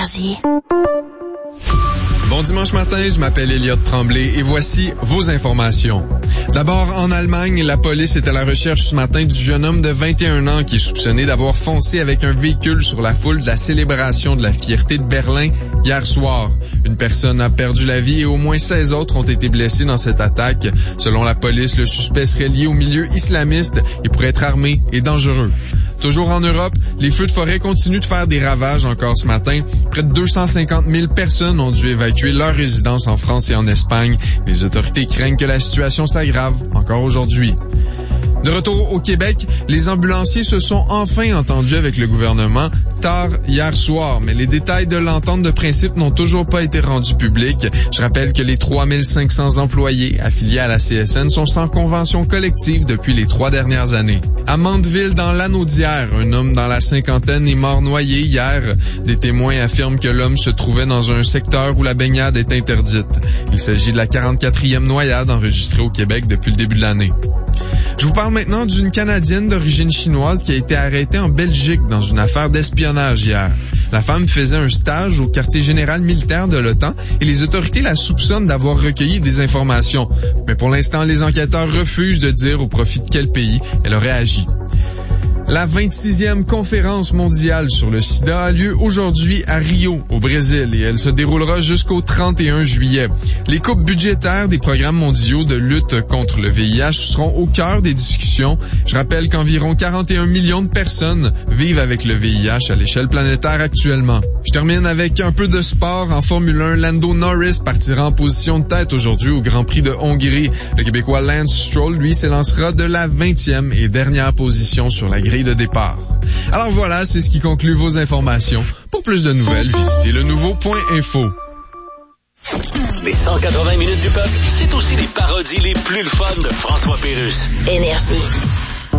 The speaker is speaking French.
Bon dimanche matin, je m'appelle Elliot Tremblay et voici vos informations. D'abord, en Allemagne, la police est à la recherche ce matin du jeune homme de 21 ans qui est soupçonné d'avoir foncé avec un véhicule sur la foule de la célébration de la fierté de Berlin hier soir. Une personne a perdu la vie et au moins 16 autres ont été blessés dans cette attaque. Selon la police, le suspect serait lié au milieu islamiste et pourrait être armé et dangereux. Toujours en Europe, les feux de forêt continuent de faire des ravages encore ce matin. Près de 250 000 personnes ont dû évacuer leur résidence en France et en Espagne. Les autorités craignent que la situation s'aggrave encore aujourd'hui. De retour au Québec, les ambulanciers se sont enfin entendus avec le gouvernement tard hier soir, mais les détails de l'entente de principe n'ont toujours pas été rendus publics. Je rappelle que les 3500 employés affiliés à la CSN sont sans convention collective depuis les 3 dernières années. À Mandeville, dans l'Anaudière, un homme dans la cinquantaine est mort noyé hier. Des témoins affirment que l'homme se trouvait dans un secteur où la baignade est interdite. Il s'agit de la 44e noyade enregistrée au Québec depuis le début de l'année. Je vous parle maintenant d'une Canadienne d'origine chinoise qui a été arrêtée en Belgique dans une affaire d'espionnage hier. La femme faisait un stage au quartier général militaire de l'OTAN et les autorités la soupçonnent d'avoir recueilli des informations. Mais pour l'instant, les enquêteurs refusent de dire au profit de quel pays elle aurait agi. La 26e conférence mondiale sur le sida a lieu aujourd'hui à Rio, au Brésil, et elle se déroulera jusqu'au 31 juillet. Les coupes budgétaires des programmes mondiaux de lutte contre le VIH seront au cœur des discussions. Je rappelle qu'environ 41 millions de personnes vivent avec le VIH à l'échelle planétaire actuellement. Je termine avec un peu de sport. En Formule 1, Lando Norris partira en position de tête aujourd'hui au Grand Prix de Hongrie. Le Québécois Lance Stroll, lui, s'élancera de la 20e et dernière position sur la grille de départ. Alors voilà, c'est ce qui conclut vos informations. Pour plus de nouvelles, visitez le nouveau.info. Les 180 minutes du peuple, c'est aussi les parodies les plus le fun de François Pérusse. Énergie.